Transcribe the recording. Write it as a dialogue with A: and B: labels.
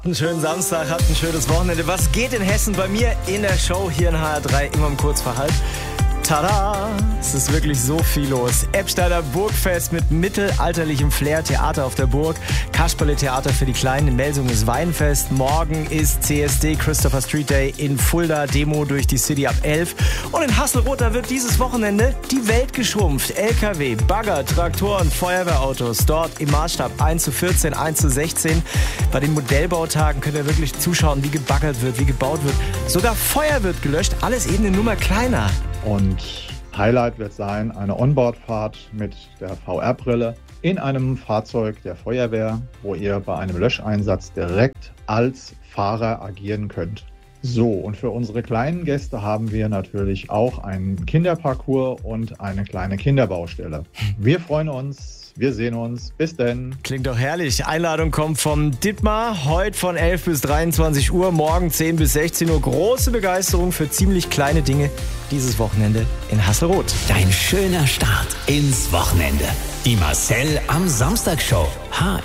A: Einen schönen Samstag, habt ein schönes Wochenende. Was geht in Hessen bei mir in der Show hier in HR3 immer um kurz vor halb? Tada! Es ist wirklich so viel los. Eppstadter Burgfest mit mittelalterlichem Flair, Theater auf der Burg, Kasperle-Theater für die Kleinen, in Melsungen ist Weinfest, morgen ist CSD, Christopher Street Day, in Fulda Demo durch die City ab 11 und in Hasselroth, da wird dieses Wochenende die Welt geschrumpft. LKW, Bagger, Traktoren, Feuerwehrautos, dort im Maßstab 1:14, 1:16. Bei den Modellbautagen könnt ihr wirklich zuschauen, wie gebaggert wird, wie gebaut wird. Sogar Feuer wird gelöscht, alles eben eine Nummer kleiner.
B: Und Highlight wird sein eine Onboardfahrt mit der VR-Brille in einem Fahrzeug der Feuerwehr, wo ihr bei einem Löscheinsatz direkt als Fahrer agieren könnt. So, und für unsere kleinen Gäste haben wir natürlich auch einen Kinderparcours und eine kleine Kinderbaustelle. Wir freuen uns. Wir sehen uns. Bis denn.
A: Klingt doch herrlich. Einladung kommt vom Dittmar. Heute von 11 bis 23 Uhr, morgen 10 bis 16 Uhr. Große Begeisterung für ziemlich kleine Dinge dieses Wochenende in Hasselroth.
C: Dein schöner Start ins Wochenende. Die Marcel am Samstag Show.